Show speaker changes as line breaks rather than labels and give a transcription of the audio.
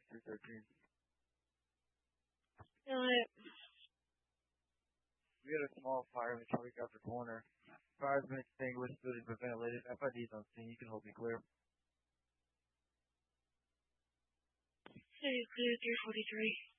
313. We had a small fire in the truck out the corner. Fire's been extinguished, building been ventilated. FID's on scene. You can hold me clear.
City clear 343.